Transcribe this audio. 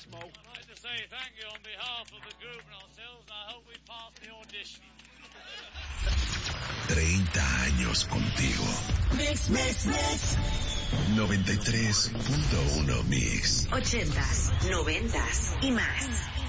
I'd like to say thank you on behalf of the group and ourselves, and I hope we pass the audition. 30 años contigo. Mix. 93.1 Mix. 80s, 90s y más.